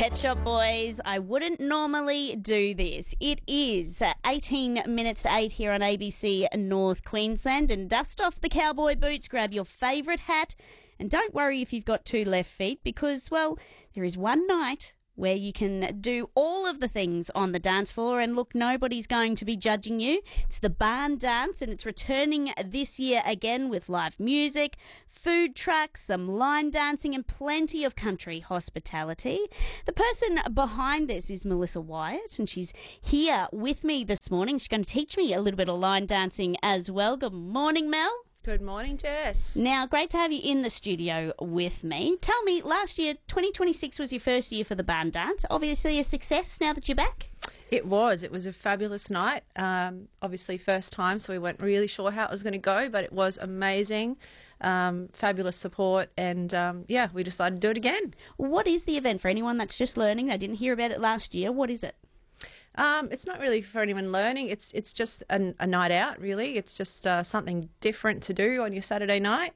Pet Shop Boys, I wouldn't normally do this. It is 18 minutes to 8 here on ABC North Queensland, and dust off the cowboy boots, grab your favourite hat, and don't worry if you've got two left feet because, well, there is one night where you can do all of the things on the dance floor and look, nobody's going to be judging you. It's the Barn Dance, and it's returning this year again with live music, food trucks, some line dancing and plenty of country hospitality. The person behind this is Melissa Wyatt, and she's here with me this morning. She's going to teach me a little bit of line dancing as well. Good morning, Mel. Good morning, Jess. Now, great to have you in the studio with me. Tell me, last year, 2026 was your first year for the Barn Dance. Obviously a success now that you're back. It was a fabulous night. Obviously first time, so we weren't really sure how it was going to go, but it was amazing. Fabulous support, and we decided to do it again. What is the event for anyone that's just learning? They didn't hear about it last year. What is it? It's not really for anyone learning. It's just a night out, really. It's just something different to do on your Saturday night.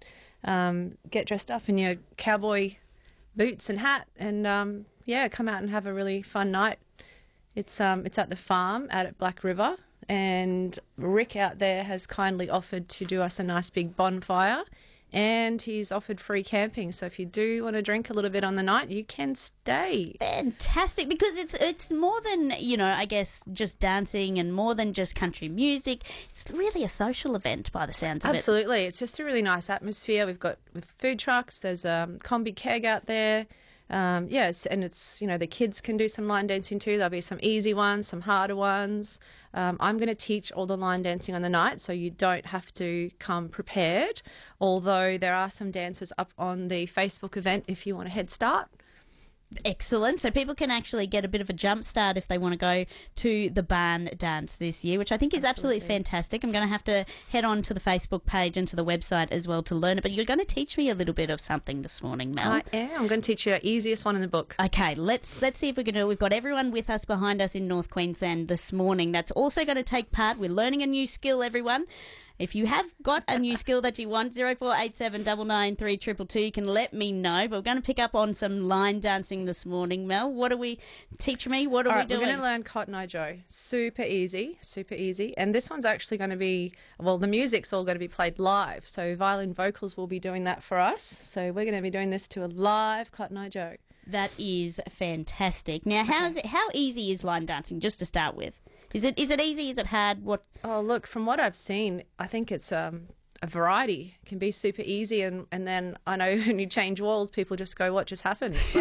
Get dressed up in your cowboy boots and hat, and come out and have a really fun night. It's at the farm out at Black River, and Rick out there has kindly offered to do us a nice big bonfire. And he's offered free camping, so if you do want to drink a little bit on the night, you can stay. Fantastic, because it's more than, I guess, just dancing and more than just country music. It's really a social event by the sounds of it. Absolutely. It's just a really nice atmosphere. We've got with food trucks, there's a combi keg out there. Yes, and it's, the kids can do some line dancing too. There'll be some easy ones, some harder ones. I'm going to teach all the line dancing on the night, so you don't have to come prepared, although there are some dances up on the Facebook event if you want a head start. Excellent. So people can actually get a bit of a jump start if they want to go to the Barn Dance this year, which I think is absolutely fantastic. I'm going to have to head on to the Facebook page and to the website as well to learn it. But you're going to teach me a little bit of something this morning, Mel. I am. I'm going to teach you the easiest one in the book. Okay, let's see if we can do it. We've got everyone with us behind us in North Queensland this morning that's also going to take part. We're learning a new skill, everyone. If you have got a new skill that you want, 0487 993 222, you can let me know. But we're going to pick up on some line dancing this morning, Mel. Teach me, what are we doing? We're going to learn Cotton Eye Joe. Super easy. And this one's actually going to be, the music's all going to be played live. So violin vocals will be doing that for us. So we're going to be doing this to a live Cotton Eye Joe. That is fantastic. Now, how easy is line dancing, just to start with? Is it easy? Is it hard? What? Oh, look, from what I've seen, I think it's a variety. It can be super easy, and then I know when you change walls, people just go, what just happened? So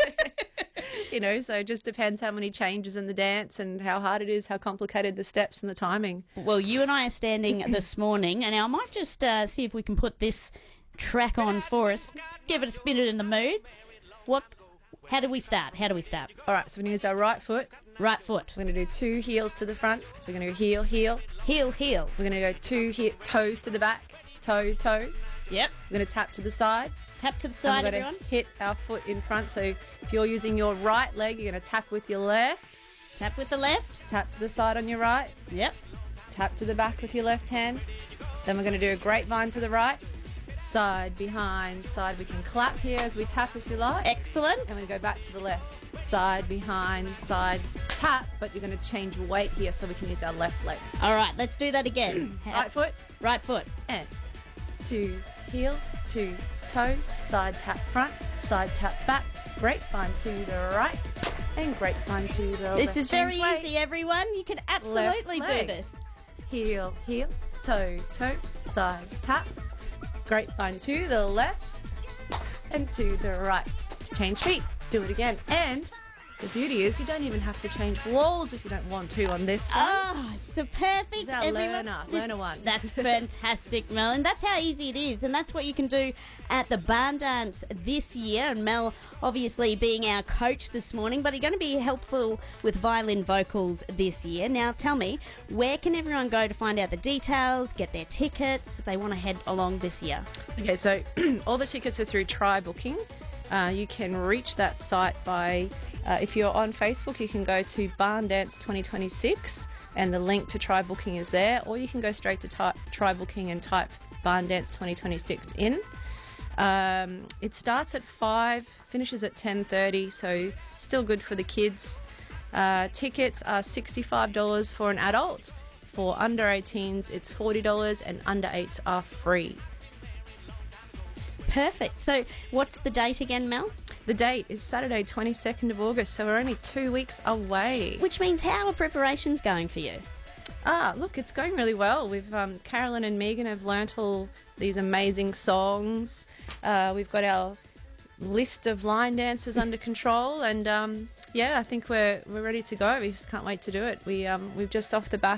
it just depends how many changes in the dance and how hard it is, how complicated the steps and the timing. Well, you and I are standing this morning, and I might just see if we can put this track on for us. Give it a spin in the mood. How do we start? All right, so we're going to use our right foot. Right foot. We're going to do 2 heels to the front. So we're going to go heel, heel. Heel, heel. We're going to go 2 toes to the back. Toe, toe. Yep. We're going to tap to the side. Tap to the side, everyone. We're going to hit our foot in front. So if you're using your right leg, you're going to tap with your left. Tap with the left. Tap to the side on your right. Yep. Tap to the back with your left hand. Then we're going to do a grapevine to the right. Side, behind, side. We can clap here as we tap if you like. Excellent. And we go back to the left. Side, behind, side, tap. But you're going to change weight here so we can use our left leg. All right, let's do that again. Right foot. Right foot. And 2 heels, 2 toes. Side tap front, side tap back. Grapevine to the right. And grapevine to the left. This is very easy, everyone. You can absolutely do this. Heel, heel, toe, toe. Side tap. Grapevine to the left and to the right. Change feet. Do it again. And the beauty is you don't even have to change walls if you don't want to on this one. Oh, it's the perfect. This is our learner one. That's fantastic, Mel. And that's how easy it is. And that's what you can do at the Barn Dance this year. And Mel, obviously, being our coach this morning, but you're going to be helpful with violin vocals this year. Now, tell me, where can everyone go to find out the details, get their tickets, if they want to head along this year? Okay, so all the tickets are through Try Booking. You can reach that site by, if you're on Facebook, you can go to Barn Dance 2026 and the link to Try Booking is there, or you can go straight to Try Booking and type Barn Dance 2026 in. It starts at 5, finishes at 10:30, so still good for the kids. Tickets are $65 for an adult. For under 18s, it's $40, and under 8s are free. Perfect. So what's the date again, Mel? The date is Saturday, 22nd of August, so we're only 2 weeks away. Which means how are preparations going for you? Look, it's going really well. We've Carolyn and Megan have learnt all these amazing songs. We've got our list of line dancers under control, and I think we're ready to go. We just can't wait to do it. We've just off the back